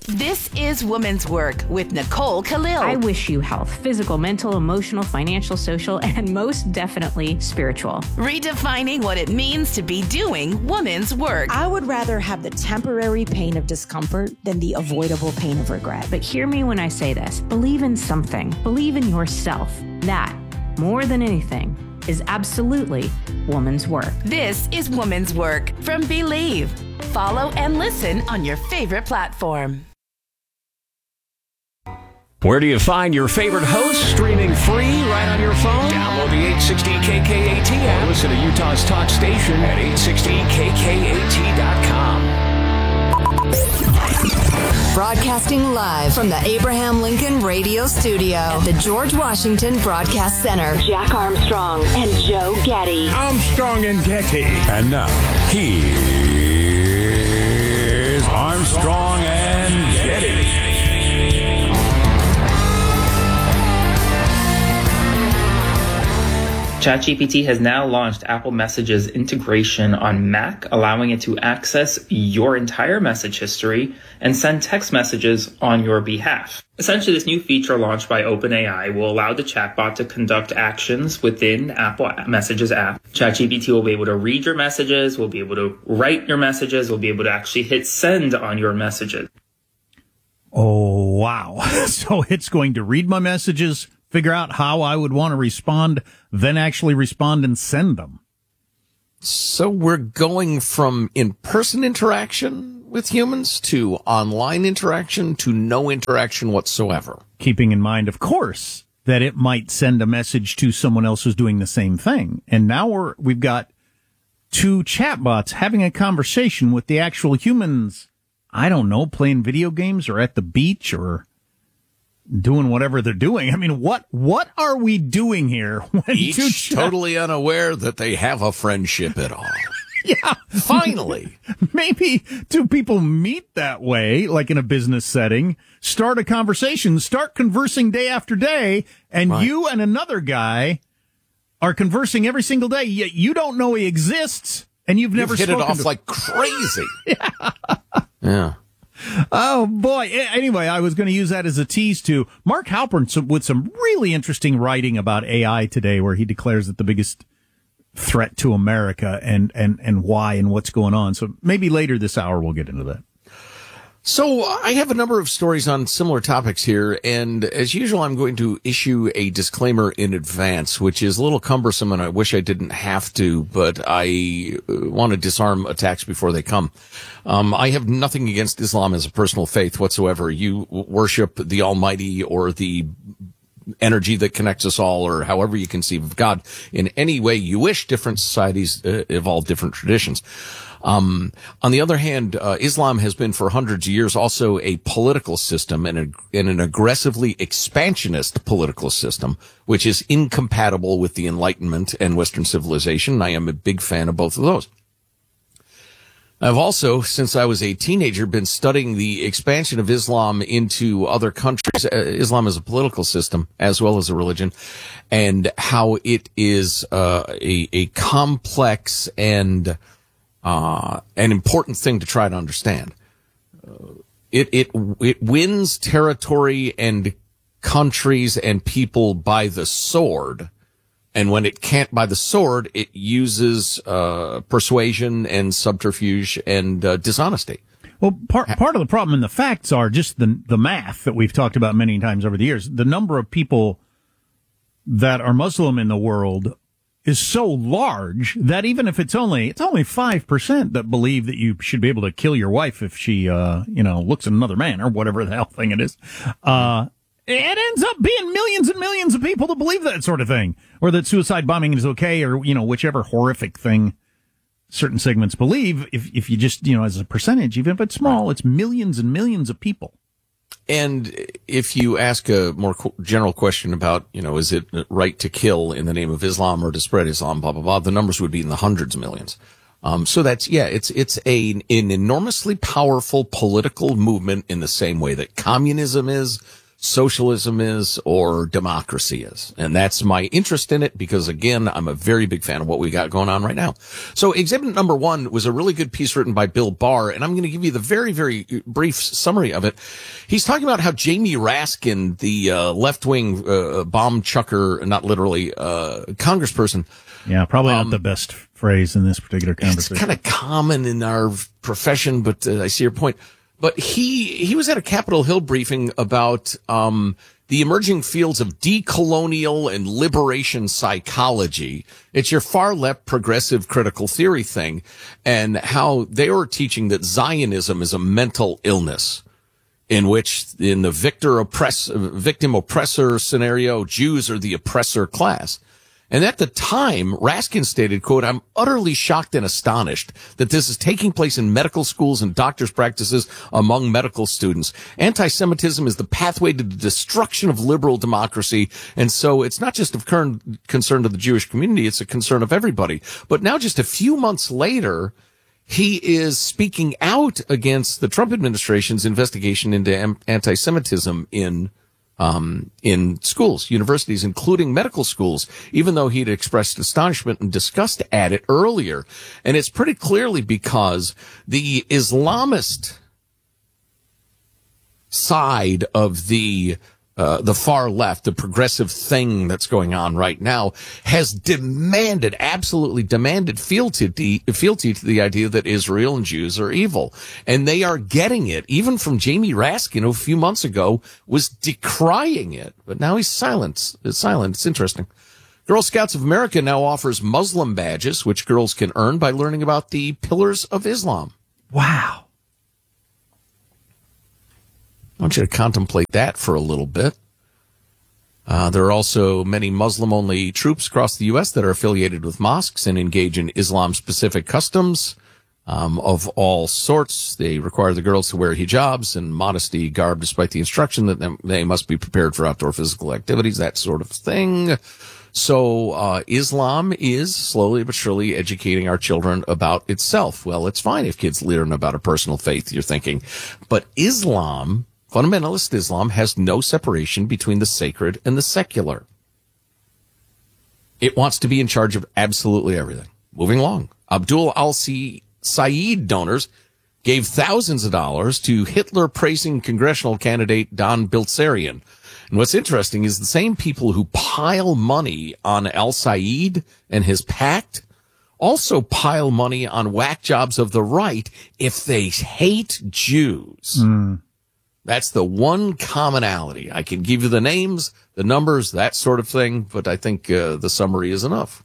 This is Woman's Work with Nicole Khalil. I wish you health, physical, mental, emotional, financial, social, and most definitely spiritual. Redefining what it means to be doing woman's work. I would rather have the temporary pain of discomfort than the avoidable pain of regret. But hear me when I say this. Believe in something. Believe in yourself. That, more than anything, is absolutely woman's work. This is Woman's Work from Believe. Follow and listen on your favorite platform. Where do you find your favorite hosts? Streaming free right on your phone? Download the 860 KKAT app. Or listen to Utah's talk station at 860KKAT.com. Broadcasting live from the Abraham Lincoln Radio Studio at the George Washington Broadcast Center. Jack Armstrong and Joe Getty. Armstrong and Getty. And now, here's Armstrong and Getty. ChatGPT has now launched Apple Messages integration on Mac, allowing it to access your entire message history and send text messages on your behalf. Essentially, this new feature launched by OpenAI will allow the chatbot to conduct actions within Apple Messages app. ChatGPT will be able to read your messages, will be able to write your messages, will be able to actually hit send on your messages. Oh, wow. So it's going to read my messages, figure out how I would want to respond, then actually respond and send them. So we're going from in-person interaction with humans to online interaction to no interaction whatsoever. Keeping in mind, of course, that it might send a message to someone else who's doing the same thing. And now we've got two chatbots having a conversation with the actual humans, I don't know, playing video games or at the beach or doing whatever they're doing. I mean, what are we doing here? When each totally unaware that they have a friendship at all. Yeah. Finally. Maybe two people meet that way, like in a business setting, start a conversation, start conversing day after day, and right. You and another guy are conversing every single day, yet you don't know he exists, and you've never hit it spoken off to like crazy. Yeah. Yeah. Oh, boy. Anyway, I was going to use that as a tease to Mark Halpern with some really interesting writing about AI today, where he declares that the biggest threat to America and why and what's going on. So maybe later this hour we'll get into that. So I have a number of stories on similar topics here, and as usual, I'm going to issue a disclaimer in advance, which is a little cumbersome, and I wish I didn't have to, but I want to disarm attacks before they come. I have nothing against Islam as a personal faith whatsoever. You worship the Almighty or the energy that connects us all, or however you conceive of God in any way you wish. Different societies evolve different traditions. On the other hand, Islam has been for hundreds of years also a political system and an aggressively expansionist political system, which is incompatible with the Enlightenment and Western civilization. I am a big fan of both of those. I've also, since I was a teenager, been studying the expansion of Islam into other countries, Islam as a political system as well as a religion, and how it is a complex and an important thing to try to understand. It wins territory and countries and people by the sword, and when it can't by the sword, it uses persuasion and subterfuge and dishonesty. Well, part of the problem, and the facts are just the math that we've talked about many times over the years. The number of people that are Muslim in the world is so large that even if it's only 5% that believe that you should be able to kill your wife if she, looks at another man or whatever the hell thing it is. It ends up being millions and millions of people that believe that sort of thing, or that suicide bombing is okay, or, whichever horrific thing certain segments believe. If you just, as a percentage, even if it's small, it's millions and millions of people. And if you ask a more general question about, is it right to kill in the name of Islam or to spread Islam, blah, blah, blah, the numbers would be in the hundreds of millions. So that's, it's an enormously powerful political movement in the same way that communism is, socialism is or democracy is. And that's my interest in it because, again, I'm a very big fan of what we got going on right now. So exhibit number 1 was a really good piece written by Bill Barr, and I'm going to give you the very, very brief summary of it. He's talking about how Jamie Raskin, the left-wing bomb chucker, not literally, congressperson. Yeah, probably not the best phrase in this particular conversation. It's kind of common in our profession, but I see your point. But he was at a Capitol Hill briefing about the emerging fields of decolonial and liberation psychology. It's your far left progressive critical theory thing, and how they were teaching that Zionism is a mental illness in which, in the victim oppressor scenario, Jews are the oppressor class. And at the time, Raskin stated, quote, "I'm utterly shocked and astonished that this is taking place in medical schools and doctors' practices among medical students. Anti-Semitism is the pathway to the destruction of liberal democracy. And so it's not just of current concern to the Jewish community, it's a concern of everybody." But now just a few months later, he is speaking out against the Trump administration's investigation into anti-Semitism in schools, universities, including medical schools, even though he'd expressed astonishment and disgust at it earlier. And it's pretty clearly because the Islamist side of the far left, the progressive thing that's going on right now, has absolutely demanded fealty to the idea that Israel and Jews are evil. And they are getting it. Even from Jamie Raskin, who a few months ago was decrying it. But now he's silent. It's interesting. Girl Scouts of America now offers Muslim badges, which girls can earn by learning about the pillars of Islam. Wow. I want you to contemplate that for a little bit. There are also many Muslim-only troops across the U.S. that are affiliated with mosques and engage in Islam-specific customs of all sorts. They require the girls to wear hijabs and modesty garb, despite the instruction that they must be prepared for outdoor physical activities, that sort of thing. So Islam is slowly but surely educating our children about itself. Well, it's fine if kids learn about a personal faith, you're thinking. But Islam, fundamentalist Islam, has no separation between the sacred and the secular. It wants to be in charge of absolutely everything. Moving along. Abdul al-Said donors gave thousands of dollars to Hitler-praising congressional candidate Don Bilzerian. And what's interesting is the same people who pile money on al-Said and his pact also pile money on whack jobs of the right if they hate Jews. That's the one commonality. I can give you the names, the numbers, that sort of thing, but I think the summary is enough.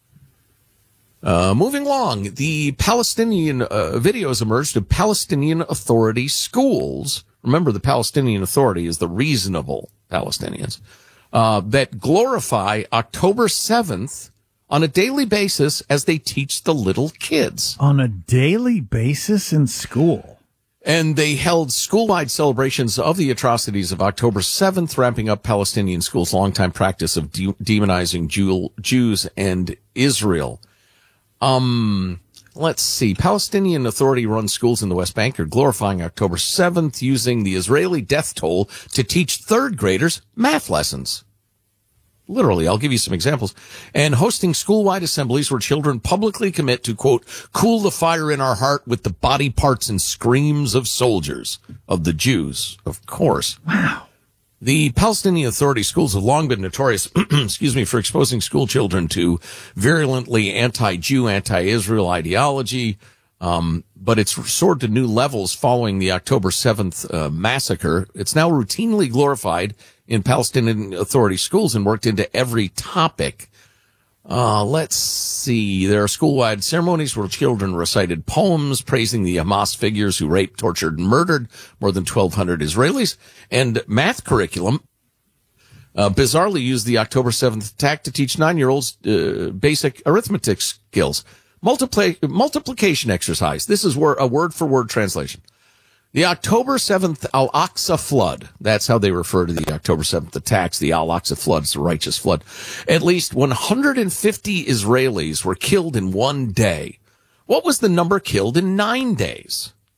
Moving along, the Palestinian videos emerged of Palestinian Authority schools. Remember, the Palestinian Authority is the reasonable Palestinians that glorify October 7th on a daily basis as they teach the little kids. On a daily basis in school. And they held school-wide celebrations of the atrocities of October 7th, ramping up Palestinian schools' longtime practice of demonizing Jews and Israel. Let's see. Palestinian Authority-run schools in the West Bank are glorifying October 7th, using the Israeli death toll to teach third graders math lessons. Literally, I'll give you some examples. And hosting school-wide assemblies where children publicly commit to, quote, cool the fire in our heart with the body parts and screams of soldiers, of the Jews, of course. Wow. The Palestinian Authority schools have long been notorious, for exposing school children to virulently anti-Jew, anti-Israel ideology. But it's soared to new levels following the October 7th massacre. It's now routinely glorified in Palestinian Authority schools and worked into every topic. Let's see. There are school-wide ceremonies where children recited poems praising the Hamas figures who raped, tortured, and murdered more than 1,200 Israelis. And math curriculum bizarrely used the October 7th attack to teach 9-year-olds basic arithmetic skills. Multiplication exercise. This is a word-for-word translation. The October 7th Al-Aqsa flood. That's how they refer to the October 7th attacks. The Al-Aqsa flood is the righteous flood. At least 150 Israelis were killed in one day. What was the number killed in 9 days?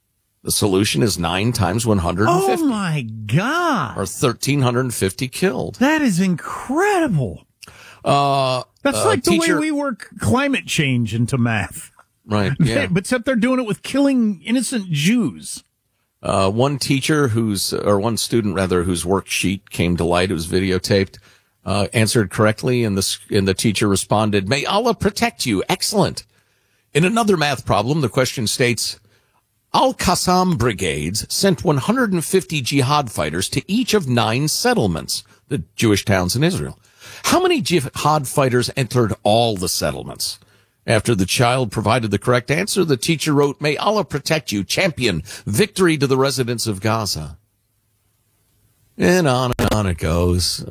The solution is 9 times 150. Oh, my God. Or 1,350 killed. That is incredible. That's like the way we work climate change into math. Right, yeah. Except they're doing it with killing innocent Jews. One student whose worksheet came to light, it was videotaped, answered correctly, and the teacher responded, "May Allah protect you." Excellent. In another math problem, the question states, Al-Qassam brigades sent 150 jihad fighters to each of 9 settlements, the Jewish towns in Israel. How many jihad fighters entered all the settlements? After the child provided the correct answer, the teacher wrote, "May Allah protect you, champion, victory to the residents of Gaza." And on it goes.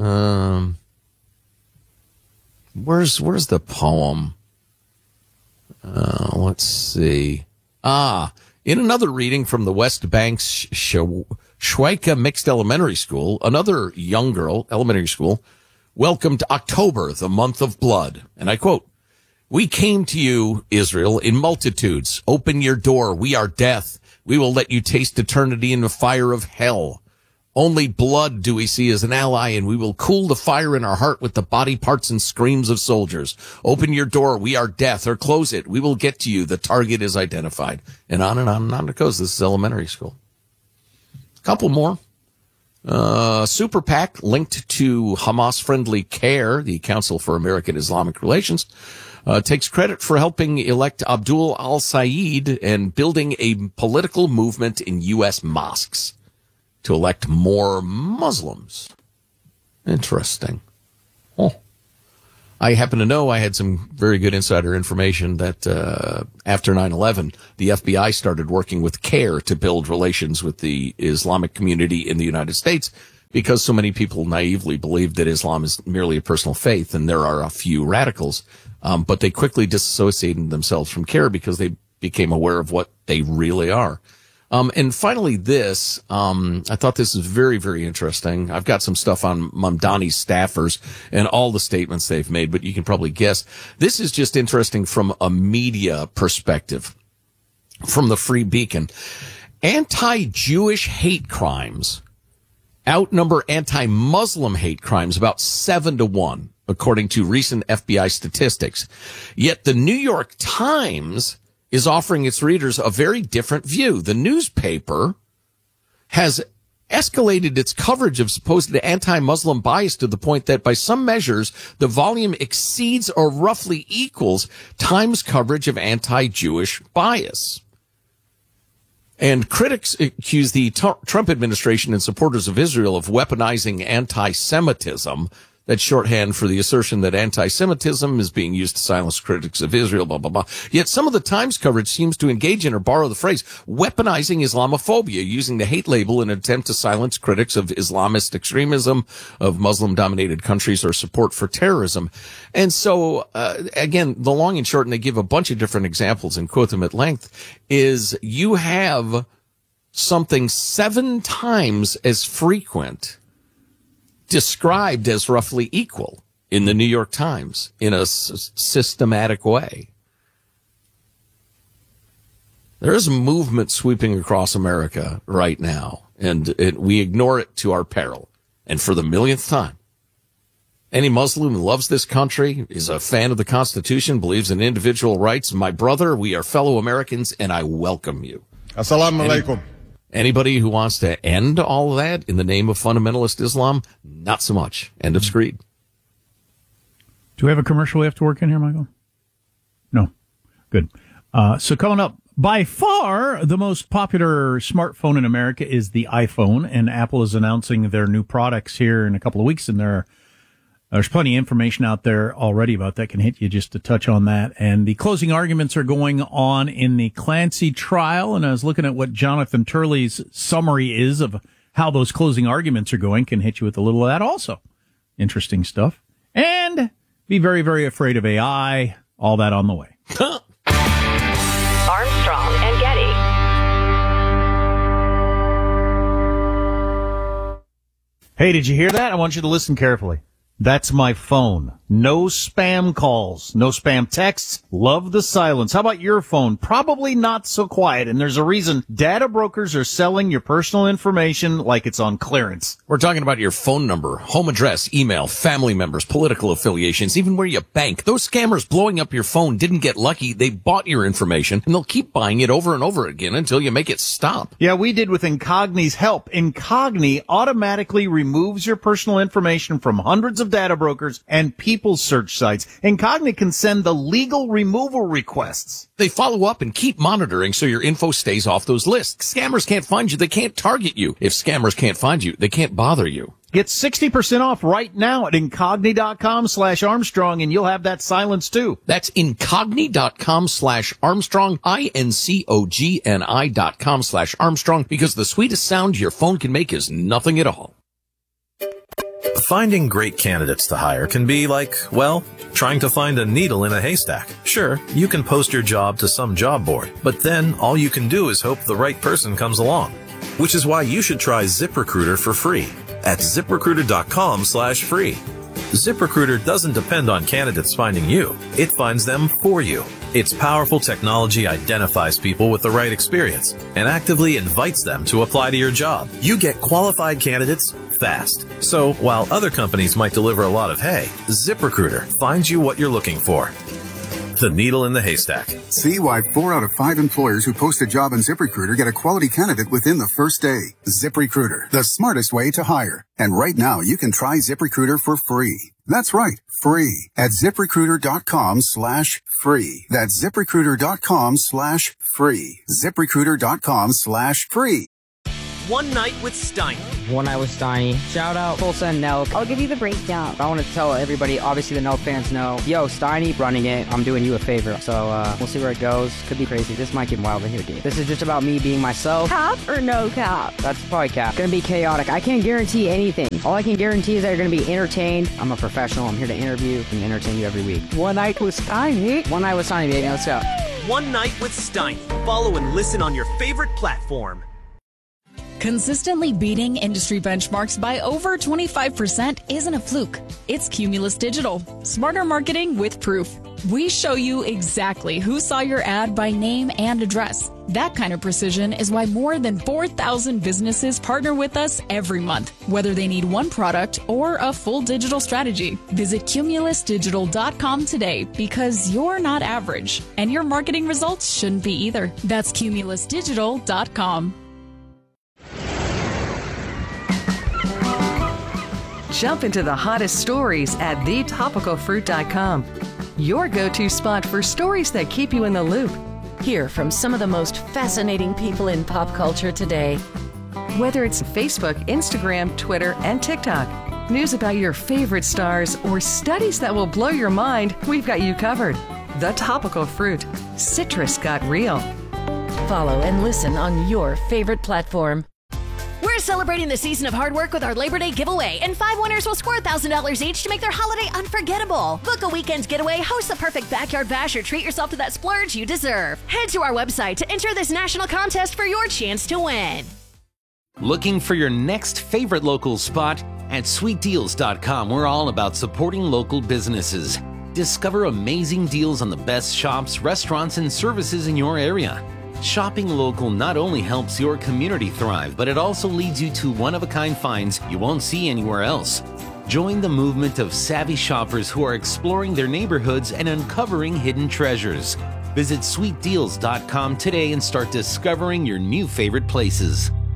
Where's the poem? Let's see. In another reading from the West Bank's Shweka Mixed Elementary School, another young girl, elementary school, welcomed October, the month of blood. And I quote, "We came to you, Israel, in multitudes. Open your door. We are death. We will let you taste eternity in the fire of hell. Only blood do we see as an ally, and we will cool the fire in our heart with the body parts and screams of soldiers. Open your door. We are death. Or close it. We will get to you. The target is identified." And on and on and on it goes. This is elementary school. A couple more. Super PAC linked to Hamas-friendly CARE, the Council for American Islamic Relations, takes credit for helping elect Abdul al-Sayed and building a political movement in U.S. mosques to elect more Muslims. Interesting. Oh. I happen to know I had some very good insider information that after 9/11, the FBI started working with CARE to build relations with the Islamic community in the United States because so many people naively believe that Islam is merely a personal faith, and there are a few radicals. But they quickly disassociated themselves from CARE because they became aware of what they really are. And finally this, I thought this was very, very interesting. I've got some stuff on Mamdani's staffers and all the statements they've made, but you can probably guess. This is just interesting from a media perspective, from the Free Beacon. Anti-Jewish hate crimes outnumber anti-Muslim hate crimes about 7-1, according to recent FBI statistics. Yet the New York Times is offering its readers a very different view. The newspaper has escalated its coverage of supposed anti-Muslim bias to the point that by some measures, the volume exceeds or roughly equals Times coverage of anti-Jewish bias. And critics accuse the Trump administration and supporters of Israel of weaponizing anti-Semitism. That's shorthand for the assertion that anti-Semitism is being used to silence critics of Israel, blah, blah, blah. Yet some of the Times coverage seems to engage in or borrow the phrase weaponizing Islamophobia, using the hate label in an attempt to silence critics of Islamist extremism, of Muslim-dominated countries, or support for terrorism. And so, again, the long and short, and they give a bunch of different examples and quote them at length, is you have something 7 times as frequent described as roughly equal in the New York Times in a systematic way. There is a movement sweeping across America right now, and we ignore it to our peril. And for the millionth time, any Muslim who loves this country, is a fan of the Constitution, believes in individual rights, my brother, we are fellow Americans, and I welcome you. Assalamu alaikum. Anybody who wants to end all of that in the name of fundamentalist Islam, not so much. End of screed. Do we have a commercial we have to work in here, Michael? No. Good. So coming up, by far the most popular smartphone in America is the iPhone, and Apple is announcing their new products here in a couple of weeks, and there's plenty of information out there already about that. Can hit you just to touch on that. And the closing arguments are going on in the Clancy trial. And I was looking at what Jonathan Turley's summary is of how those closing arguments are going. Can hit you with a little of that also. Interesting stuff. And be very, very afraid of AI. All that on the way. Armstrong and Getty. Hey, did you hear that? I want you to listen carefully. That's my phone. No spam calls, no spam texts. Love the silence. How about your phone? Probably not so quiet, and there's a reason. Data brokers are selling your personal information like it's on clearance. We're talking about your phone number, home address, email, family members, political affiliations, even where you bank. Those scammers blowing up your phone didn't get lucky. They bought your information, and they'll keep buying it over and over again until you make it stop. Yeah, we did with Incogni's help. Incogni automatically removes your personal information from hundreds of data brokers and people's search sites. Incogni can send the legal removal requests. They follow up and keep monitoring so your info stays off those lists. Scammers can't find you. They can't target you. If scammers can't find you, they can't bother you. Get 60% off right now at Incogni.com/Armstrong, and you'll have that silence too. That's Incogni.com/Armstrong, INCOGNI.com/Armstrong, because the sweetest sound your phone can make is nothing at all. Finding great candidates to hire can be like, well, trying to find a needle in a haystack. Sure, you can post your job to some job board, but then all you can do is hope the right person comes along. Which is why you should try ZipRecruiter for free at ZipRecruiter.com/free. ZipRecruiter doesn't depend on candidates finding you. It finds them for you. Its powerful technology identifies people with the right experience and actively invites them to apply to your job. You get qualified candidates fast. So while other companies might deliver a lot of hay, ZipRecruiter finds you what you're looking for. The needle in the haystack. See why 4 out of 5 employers who post a job on ZipRecruiter get a quality candidate within the first day. ZipRecruiter, the smartest way to hire. And right now, you can try ZipRecruiter for free. That's right, free at ZipRecruiter.com/free. That's ZipRecruiter.com/free. ZipRecruiter.com/free. One Night with Steiny. One Night with Steiny. Shout out Tulsa and Nelk. I'll give you the breakdown. I want to tell everybody, obviously the Nelk fans know, yo, Steiny running it. I'm doing you a favor. So we'll see where it goes. Could be crazy. This might get wild in here, dude. This is just about me being myself. Cap or no cap? That's probably cap. Gonna be chaotic. I can't guarantee anything. All I can guarantee is that you're gonna be entertained. I'm a professional. I'm here to interview and entertain you every week. One Night with Steiny. One Night with Steiny, baby. Let's go. One Night with Steiny. Follow and listen on your favorite platform. Consistently beating industry benchmarks by over 25% isn't a fluke. It's Cumulus Digital. Smarter marketing with proof. We show you exactly who saw your ad by name and address. That kind of precision is why more than 4,000 businesses partner with us every month, whether they need one product or a full digital strategy. Visit cumulusdigital.com today, because you're not average, and your marketing results shouldn't be either. That's cumulusdigital.com. Jump into the hottest stories at thetopicalfruit.com. Your go-to spot for stories that keep you in the loop. Hear from some of the most fascinating people in pop culture today. Whether it's Facebook, Instagram, Twitter, and TikTok, news about your favorite stars, or studies that will blow your mind, we've got you covered. The Topical Fruit. Citrus got real. Follow and listen on your favorite platform. We're celebrating the season of hard work with our Labor Day giveaway, and 5 winners will score $1,000 each to make their holiday unforgettable. Book a weekend getaway, host the perfect backyard bash, or treat yourself to that splurge you deserve. Head to our website to enter this national contest for your chance to win. Looking for your next favorite local spot? At sweetdeals.com, we're all about supporting local businesses. Discover amazing deals on the best shops, restaurants, and services in your area. Shopping local not only helps your community thrive, but it also leads you to one-of-a-kind finds you won't see anywhere else. Join the movement of savvy shoppers who are exploring their neighborhoods and uncovering hidden treasures. Visit sweetdeals.com today and start discovering your new favorite places.